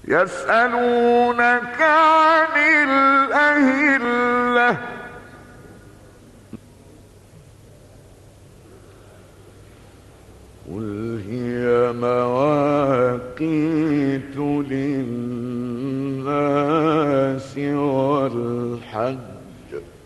يسألونك عن الأهلة قل هي مواقيت للناس والحج